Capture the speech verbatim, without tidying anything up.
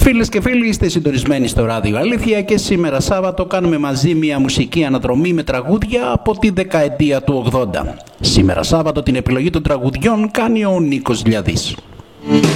Φίλες και φίλοι, είστε συντονισμένοι στο Ράδιο Αλήθεια και σήμερα Σάββατο κάνουμε μαζί μια μουσική αναδρομή με τραγούδια από τη δεκαετία του ογδόντα. Σήμερα Σάββατο την επιλογή των τραγουδιών κάνει ο Νίκος Λιαδής.